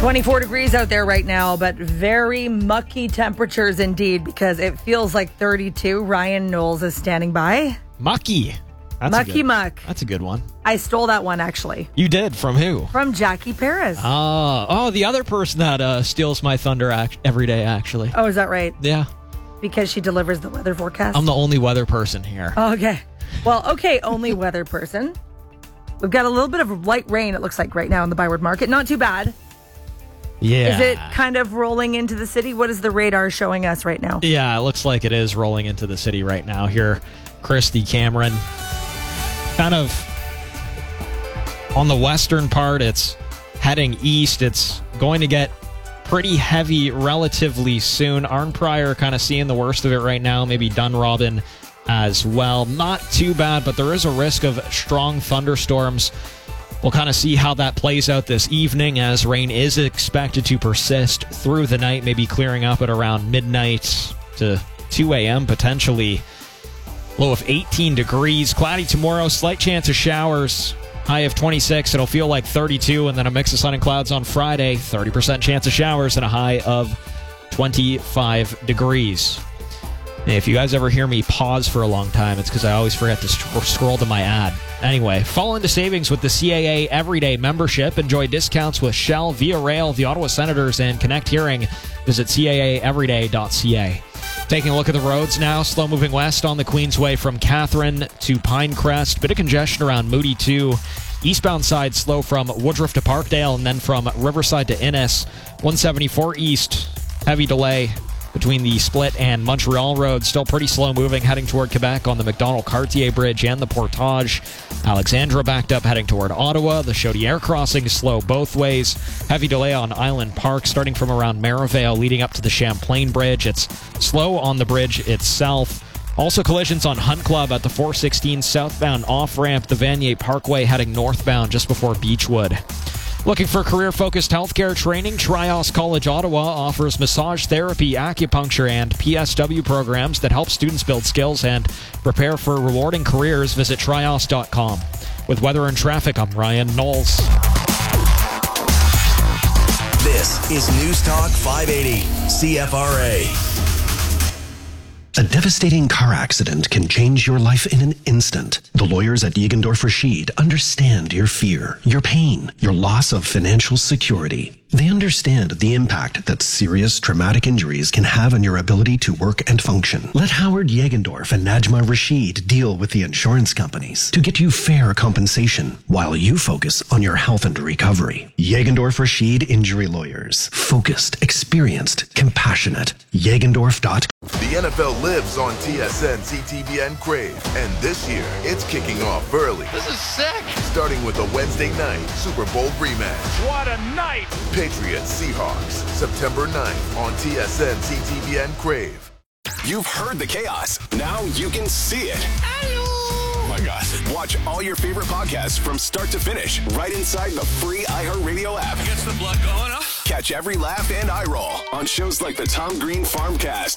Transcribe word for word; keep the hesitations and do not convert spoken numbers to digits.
twenty-four degrees out there right now, but very mucky temperatures indeed because it feels like thirty-two. Ryan Knowles is standing by. Mucky. That's Mucky a good, muck. That's a good one. I stole that one, actually. You did? From who? From Jackie Perez. Oh, oh, the other person that uh, steals my thunder act- every day, actually. Oh, is that right? Yeah. Because she delivers the weather forecast? I'm the only weather person here. Oh, okay. Well, okay, only weather person. We've got a little bit of light rain, it looks like, right now in the Byward Market. Not too bad. Yeah. Is it kind of rolling into the city? What is the radar showing us right now? Yeah, it looks like it is rolling into the city right now. Here, Christy Cameron. Kind of on the western part, it's heading east. It's going to get pretty heavy relatively soon. Arnprior kind of seeing the worst of it right now. Maybe Dunrobin as well. Not too bad, but there is a risk of strong thunderstorms. We'll kind of see how that plays out this evening as rain is expected to persist through the night, maybe clearing up at around midnight to two a.m. potentially. Low of eighteen degrees. Cloudy tomorrow, slight chance of showers. High of twenty-six. It'll feel like thirty-two, and then a mix of sun and clouds on Friday. thirty percent chance of showers and a high of twenty-five degrees. If you guys ever hear me pause for a long time, it's because I always forget to sc- scroll to my ad. Anyway, fall into savings with the C A A Everyday membership. Enjoy discounts with Shell, Via Rail, the Ottawa Senators, and Connect Hearing. Visit C A A everyday dot C A. Taking a look at the roads now. Slow moving west on the Queensway from Catherine to Pinecrest. Bit of congestion around Moody too. Eastbound side slow from Woodruff to Parkdale and then from Riverside to Innis. one seventy-four east. Heavy delay between the Split and Montreal Road. Still pretty slow moving heading toward Quebec on the Macdonald-Cartier Bridge and the Portage. Alexandra backed up heading toward Ottawa. The Chaudière crossing is slow both ways. Heavy delay on Island Park starting from around Merivale leading up to the Champlain Bridge. It's slow on the bridge itself. Also collisions on Hunt Club at the four sixteen southbound off-ramp, the Vanier Parkway heading northbound just before Beechwood. Looking for career-focused healthcare training? Trios College Ottawa offers massage therapy, acupuncture, and P S W programs that help students build skills and prepare for rewarding careers. Visit trios dot com. With weather and traffic, I'm Ryan Knowles. This is News Talk five eighty, C F R A. A devastating car accident can change your life in an instant. The lawyers at Jägendorf Rashid understand your fear, your pain, your loss of financial security. They understand the impact that serious traumatic injuries can have on your ability to work and function. Let Howard Jägendorf and Najma Rashid deal with the insurance companies to get you fair compensation while you focus on your health and recovery. Jägendorf Rashid Injury Lawyers. Focused, experienced, compassionate. Jägendorf dot com. The N F L lives on T S N C T V N Crave, and this year it's kicking off early. This is sick. Starting with a Wednesday night Super Bowl rematch. What a night! Patriots Seahawks, September ninth on T S N C T V N Crave. You've heard the chaos. Now you can see it. Oh my gosh. Watch all your favorite podcasts from start to finish right inside the free iHeartRadio app. Gets the blood going, huh? Catch every laugh and eye roll on shows like the Tom Green Farmcast,